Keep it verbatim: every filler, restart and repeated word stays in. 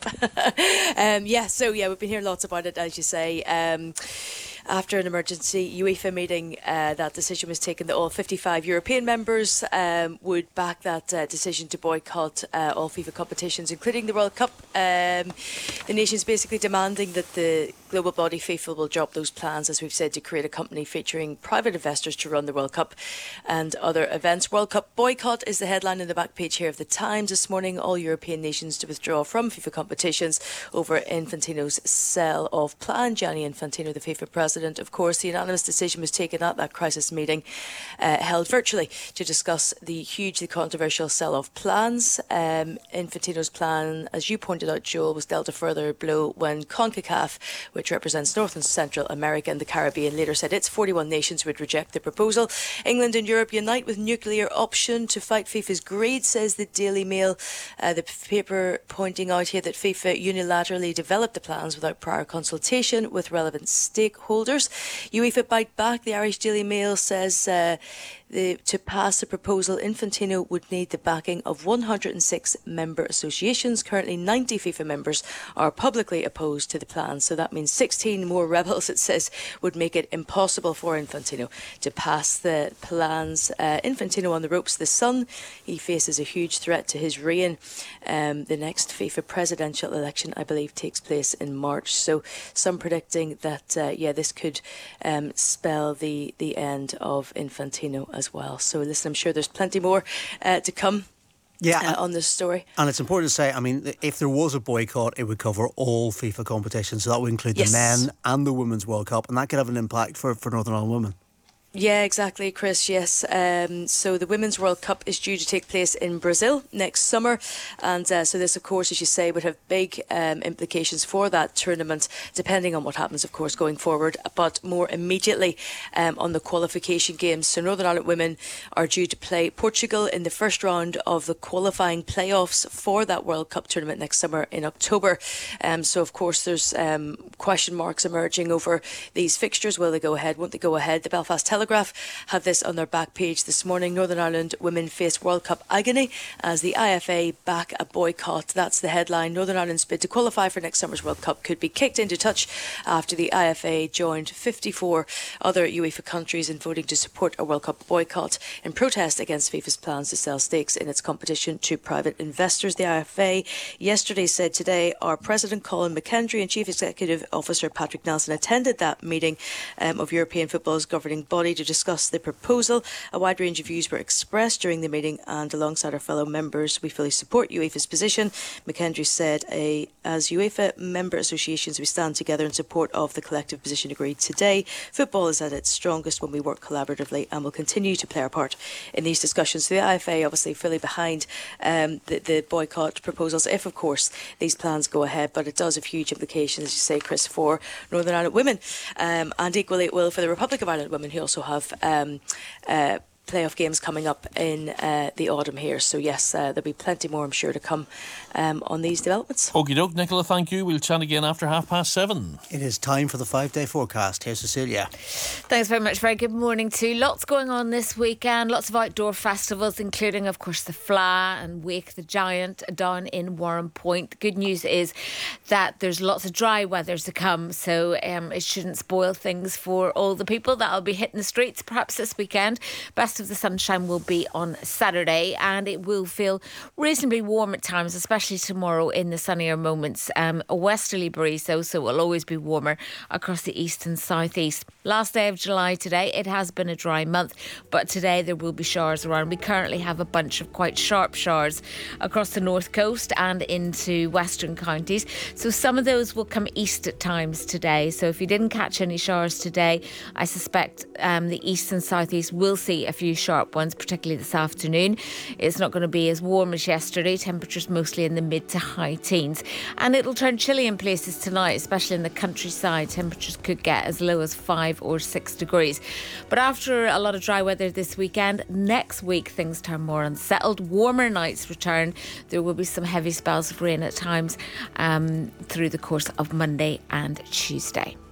um, yeah, so yeah, we've been hearing lots about it, as you say. Um, After an emergency UEFA meeting, uh, that decision was taken that all fifty-five European members um, would back that uh, decision to boycott uh, all FIFA competitions, including the World Cup. Um, the nations basically demanding that the global body FIFA will drop those plans, as we've said, to create a company featuring private investors to run the World Cup and other events. World Cup boycott is the headline in the back page here of the Times this morning. All European nations to withdraw from FIFA competitions over Infantino's sell-off plan. Gianni Infantino, the FIFA president, of course, the unanimous decision was taken at that crisis meeting uh, held virtually to discuss the hugely controversial sell-off plans. Um, Infantino's plan, as you pointed out, Joel, was dealt a further blow when CONCACAF, which represents North and Central America and the Caribbean, later said its forty-one nations would reject the proposal. England and Europe unite with nuclear option to fight FIFA's greed, says the Daily Mail. Uh, the paper pointing out here that FIFA unilaterally developed the plans without prior consultation with relevant stakeholders. UEFA bite back. The Irish Daily Mail says uh, the, to pass the proposal, Infantino would need the backing of one hundred six member associations. Currently, ninety FIFA members are publicly opposed to the plan, so that means sixteen more rebels, it says, would make it impossible for Infantino to pass the plans. Uh, Infantino on the ropes. The Sun, he faces a huge threat to his reign. Um, the next FIFA presidential election, I believe, takes place in March. So some predicting that, uh, yeah, this could um, spell the, the end of Infantino as well. So listen, I'm sure there's plenty more uh, to come. Yeah, uh, on this story. And it's important to say, I mean, if there was a boycott, it would cover all FIFA competitions. So that would include yes. the men and the Women's World Cup, and that could have an impact for, for Northern Ireland women. Yeah, exactly, Chris, yes. Um, so the Women's World Cup is due to take place in Brazil next summer. And uh, so this, of course, as you say, would have big um, implications for that tournament, depending on what happens, of course, going forward. But more immediately um, on the qualification games. So Northern Ireland women are due to play Portugal in the first round of the qualifying playoffs for that World Cup tournament next summer in October. Um, so, of course, there's um, question marks emerging over these fixtures. Will they go ahead? Won't they go ahead? The Belfast Telegraph have this on their back page this morning. Northern Ireland women face World Cup agony as the I F A back a boycott. That's the headline. Northern Ireland's bid to qualify for next summer's World Cup could be kicked into touch after the I F A joined fifty-four other UEFA countries in voting to support a World Cup boycott in protest against FIFA's plans to sell stakes in its competition to private investors. The I F A yesterday said today our President Colin McKendry and Chief Executive Officer Patrick Nelson attended that meeting um, of European football's governing body to discuss the proposal. A wide range of views were expressed during the meeting, and alongside our fellow members, we fully support UEFA's position. McKendry said, a, as UEFA member associations, we stand together in support of the collective position agreed today. Football is at its strongest when we work collaboratively and will continue to play our part in these discussions. So the I F A obviously fully behind um, the, the boycott proposals, if of course these plans go ahead, but it does have huge implications, as you say, Chris, for Northern Ireland women, um, and equally it will for the Republic of Ireland women, who also have um, uh, playoff games coming up in uh, the autumn here. So yes, uh, there'll be plenty more, I'm sure, to come um, on these developments. Okie doke, Nicola, thank you. We'll chat again after half past seven. It is time for the five-day forecast. Here's Cecilia. Thanks very much. Very good morning to you. Lots going on this weekend. Lots of outdoor festivals, including, of course, the F L A and Wake the Giant down in Warrenpoint. The good news is that there's lots of dry weather to come, so um, it shouldn't spoil things for all the people that'll be hitting the streets perhaps this weekend. Best of the sunshine will be on Saturday, and it will feel reasonably warm at times, especially tomorrow in the sunnier moments. Um, a westerly breeze though, so it will always be warmer across the east and southeast. Last day of July today. It has been a dry month, but today there will be showers around. We currently have a bunch of quite sharp showers across the north coast and into western counties, so some of those will come east at times today. So if you didn't catch any showers today, I suspect um, the east and southeast will see a few sharp ones, particularly this afternoon. It's not going to be as warm as yesterday. Temperatures mostly in the mid to high teens, and it'll turn chilly in places tonight, especially in the countryside. Temperatures could get as low as five or six degrees. But after a lot of dry weather this weekend, next week things turn more unsettled. Warmer nights return. There will be some heavy spells of rain at times um, through the course of Monday and Tuesday.